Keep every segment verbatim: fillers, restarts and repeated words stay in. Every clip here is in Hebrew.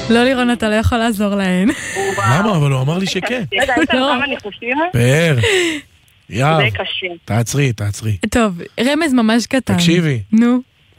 לא לירון, אתה לא יכול לעזור להן. למה? אבל הוא אמר לי שכן. רגע, יש לנו כמה ניחושים? פאר. יאב. זה קשה. תעצרי, תעצרי. טוב, רמז ממש קטן. תקשיבי. נו.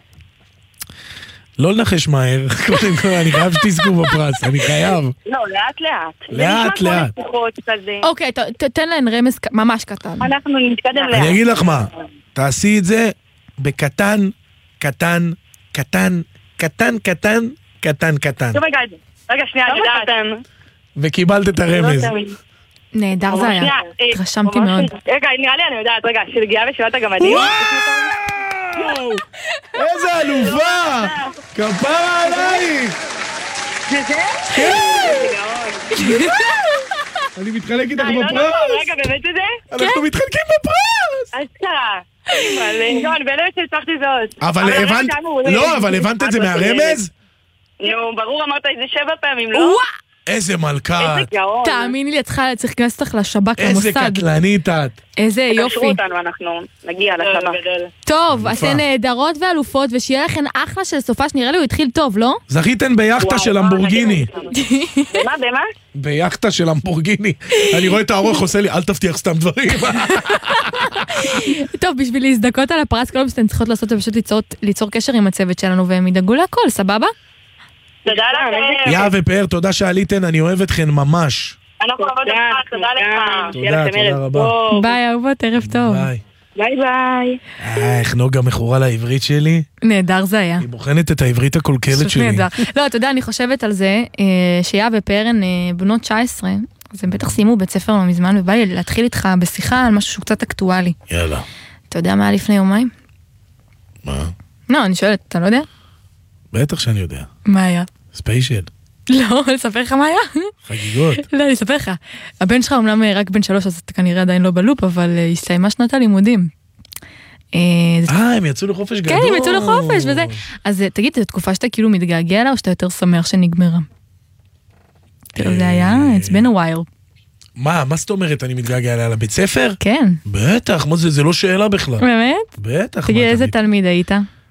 לא לנחש מהר, קודם כל אני חייב שתזכו בפרס, אני חייב. לא, לאט לאט. לאט לאט. אוקיי, תן להן רמז ממש קטן. אנחנו נתקדם לאט. אני אגיד לך מה, תעשי את זה בקטן, קטן, קטן, קטן, קטן, קטן, קטן. טוב, רגע, רגע, שנייה, אני יודעת. וקיבלת את הרמז. נהדר זה היה, התרשמתי מאוד. רגע, נראה לי אני יודעת, רגע, שרגיעה ושאלת הגמדים. וואו! איזה אלופה! כפרה עלייך! זה זה? כן! אני מתחלק איתך בפרס! רגע, באמת זה זה? אנחנו מתחלקים בפרס! אז קרה. לא, אני באמת שהצלחתי זאת. אבל הבנת... לא, אבל הבנת את זה מהרמז? נו, ברור, אמרת איזה שבע פעמים, לא? איזה מלכה! איזה גאון. תאמיני לי, את צריכה צריך להכנס אותך לשב"כ איזה המוסד. קטלנית את! איזה יופי. תקשרו אותנו, אנחנו נגיע לשב"כ. טוב, אתן נהדרות ואלופות, ושיהיה לכן אחלה של סופה, שנראה לי הוא התחיל טוב, לא? זכיתם ביאכטה של למבורגיני. במה, במה? ביאכטה של למבורגיני. אני רואה את הארוך עושה לי, אל תבטיח סתם דברים. טוב, בשביל להזדכות על הפרס, כל שאתן צריכות לעשות זה פשוט ליצור קשר עם הצוות שלנו, והם ידאגו להכל, סבבה? תודה לכם. יא ופאר, תודה שעליתן, אני אוהב אתכן ממש. אנחנו עבוד לך, תודה לך. תודה, תודה רבה. ביי, אהובות, ערב טוב. ביי. ביי ביי. אה, איך נוגה מכורה לעברית שלי? נהדר זה היה. היא בוחנת את העברית הקולקלת שלי. נהדר. לא, אתה יודע, אני חושבת על זה, שיה ופאר הן בנות תשע עשרה, אז הם בטח סיימו בית ספר לא מזמן, ובא לי להתחיל איתך בשיחה על משהו שהוא קצת אקטואלי. יאללה. אתה יודע מה היה לפני יומיים? מה? לא, אני שואלת, אתה לא יודע? בטח שאני יודע. מה היה? ספיישל. לא, לספר לך מה היה? חגיגות. לא, אני אספר לך. הבן שלך אומנם רק בן שלוש, אז אתה כנראה עדיין לא בלופ, אבל הסתיימה שנת הלימודים. אה, הם יצאו לחופש גדול. כן, הם יצאו לחופש וזה. אז תגיד, זו תקופה שאתה כאילו מתגעגע לה, או שאתה יותר שמח שנגמרה? זה היה, it's been a while. מה, מה זאת אומרת, אני מתגעגע אליה לבית ספר? כן. בטח, מה זה, זה לא שאלה בכלל. באמת? בטח. תגיד, איזה תלמיד היית?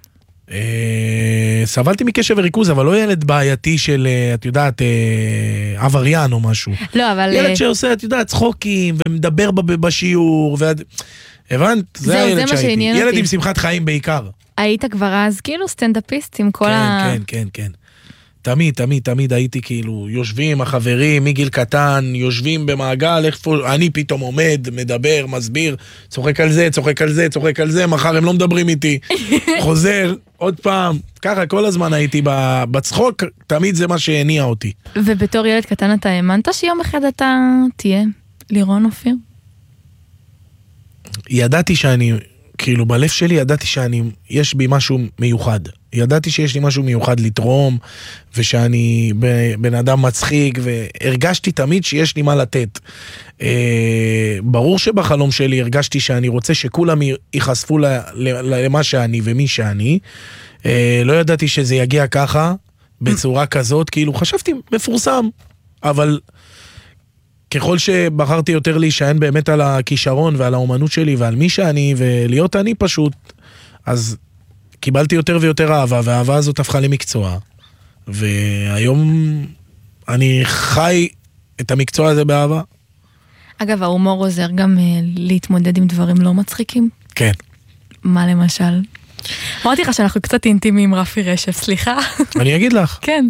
סבלתי מקשב וריכוז, אבל לא ילד בעייתי של, את יודעת, עבריין או משהו. לא, אבל... ילד שעושה, את יודעת, צחוקים, ומדבר בשיעור, הבנת? זה הילד שהייתי. ילד עם שמחת חיים בעיקר. היית כבר אז כאילו סטנדאפיסט עם כל ה... כן, כן, כן. תמיד, תמיד, תמיד הייתי כאילו, יושבים החברים מגיל קטן, יושבים במעגל, איפה, אני פתאום עומד, מדבר, מסביר, צוחק על זה, צוחק על זה, צוחק על זה, מחר הם לא מדברים איתי, חוזר, עוד פעם, ככה כל הזמן הייתי בצחוק, תמיד זה מה שהניע אותי. ובתור ילד קטן אתה האמנת שיום אחד אתה תהיה לירון אופיר? ידעתי שאני, כאילו בלב שלי ידעתי שאני, יש בי משהו מיוחד. ידעתי שיש לי משהו מיוחד לתרום, ושאני בן אדם מצחיק, והרגשתי תמיד שיש לי מה לתת. ברור שבחלום שלי הרגשתי שאני רוצה שכולם ייחשפו למה שאני ומי שאני. לא ידעתי שזה יגיע ככה, בצורה כזאת, כאילו חשבתי מפורסם, אבל ככל שבחרתי יותר להישען באמת על הכישרון ועל האומנות שלי ועל מי שאני, ולהיות אני פשוט, אז קיבלתי יותר ויותר אהבה, והאהבה הזאת הפכה למקצוע. והיום אני חי את המקצוע הזה באהבה. אגב, ההומור עוזר גם להתמודד עם דברים לא מצחיקים? כן. מה למשל? אמרתי לך שאנחנו קצת אינטימיים עם רפי רשף, סליחה. אני אגיד לך. כן.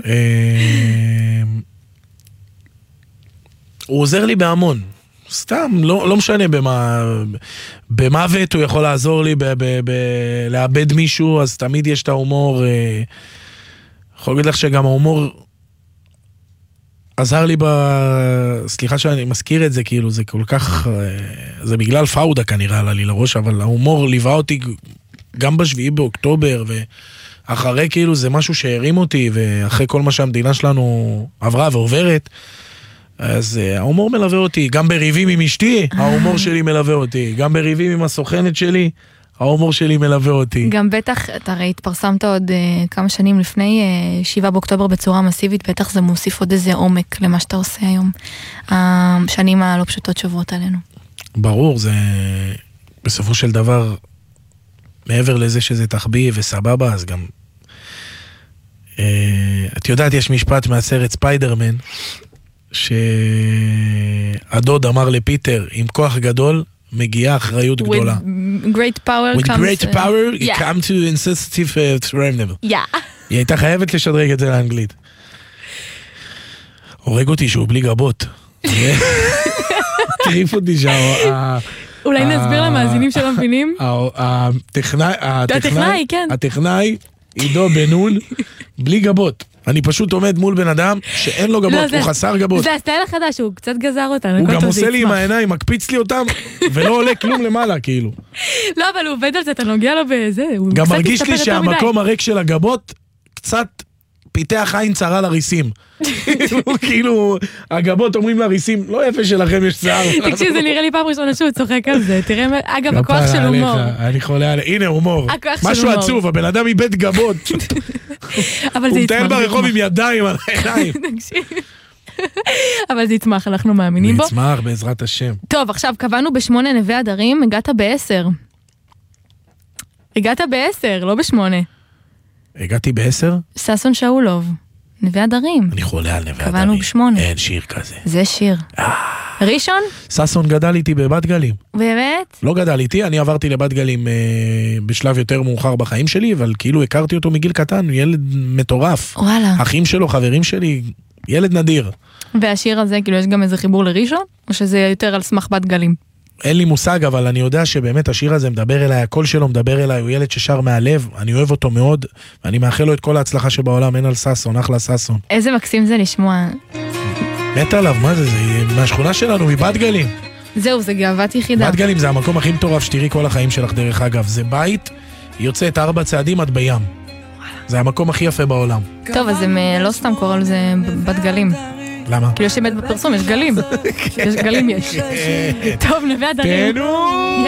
הוא עוזר לי בהמון. סתם, לא, לא משנה במה, במוות הוא יכול לעזור לי ב, ב, ב, לאבד מישהו, אז תמיד יש את ההומור. אה, יכול להגיד לך שגם ההומור עזר לי ב... סליחה שאני מזכיר את זה, כאילו זה כל כך, אה, זה בגלל פאודה כנראה עלה לי לראש, אבל ההומור ליווה אותי גם בשביעי באוקטובר, ואחרי כאילו זה משהו שהרים אותי, ואחרי כל מה שהמדינה שלנו עברה ועוברת, אז uh, ההומור מלווה אותי, גם בריבים עם אשתי, ההומור שלי מלווה אותי, גם בריבים עם הסוכנת שלי, ההומור שלי מלווה אותי. גם בטח, אתה הרי התפרסמת עוד uh, כמה שנים לפני uh, שבעה באוקטובר בצורה מסיבית, בטח זה מוסיף עוד איזה עומק למה שאתה עושה היום. השנים הלא פשוטות שוברות עלינו. ברור, זה בסופו של דבר, מעבר לזה שזה תחביב וסבבה, אז גם את יודעת, יש משפט מהסרט ספיידרמן, שהדוד אמר לפיטר, עם כוח גדול, מגיעה אחריות גדולה. With great power With comes... great power, uh, it yeah. comes to insensitive uh, tremble. Yeah. היא הייתה חייבת לשדרג את זה לאנגלית. הורג אותי שהוא בלי גבות. טריף אותי שה... אולי נסביר למאזינים שלא מבינים? הטכנאי, כן. הטכנאי, עידו בנון, בלי גבות. אני פשוט עומד מול בן אדם שאין לו גבות, הוא חסר גבות. זה הסטייל החדש, הוא קצת גזר אותנו. הוא גם עושה לי עם העיניים, מקפיץ לי אותם, ולא עולה כלום למעלה, כאילו. לא, אבל הוא עובד על זה, אתה נוגע לו בזה. גם מרגיש לי שהמקום הריק של הגבות, קצת פיתח עין צרה לריסים. כאילו, הגבות אומרים לריסים, לא יפה שלכם יש צער. תקשיב, זה נראה לי פעם ראשונה שהוא צוחק על זה. תראה, אגב, הכוח של הומור. אני חולה עליה, הנה הומור. משהו עצוב, הבן אדם איבד גבות. הוא מטייל ברחוב עם ידיים על העיניים. אבל זה יצמח, אנחנו מאמינים בו. זה יצמח, בעזרת השם. טוב, עכשיו קבענו בשמונה נווה הדרים, הגעת בעשר. הגעת בעשר, לא בשמונה. הגעתי בעשר? ששון שאולוב, נווה הדרים. אני חולה על נווה הדרים. קבענו בשמונה. אין שיר כזה. זה שיר. ראשון? ששון גדל איתי בבת גלים. באמת? לא גדל איתי, אני עברתי לבת גלים אה, בשלב יותר מאוחר בחיים שלי, אבל כאילו הכרתי אותו מגיל קטן, ילד מטורף. וואלה. אחים שלו, חברים שלי, ילד נדיר. והשיר הזה, כאילו יש גם איזה חיבור לראשון? או שזה יותר על סמך בת גלים? אין לי מושג, אבל אני יודע שבאמת השיר הזה מדבר אליי, הקול שלו מדבר אליי, הוא ילד ששר מהלב, אני אוהב אותו מאוד, ואני מאחל לו את כל ההצלחה שבעולם, אין על ששון, אחלה ששון. איזה מקסים זה לשמוע. מת עליו, מה זה? זה מהשכונה שלנו, מבת גלים. זהו, זה גאוות יחידה. בת גלים זה המקום הכי מטורף שתראי כל החיים שלך דרך אגב, זה בית, היא יוצאת ארבע צעדים עד בים. זה המקום הכי יפה בעולם. טוב, אז הם לא סתם קוראים לזה בת גלים. למה? כאילו יש באמת בפרסום, יש גלים. יש גלים יש. טוב, נווה הדרים. תנו!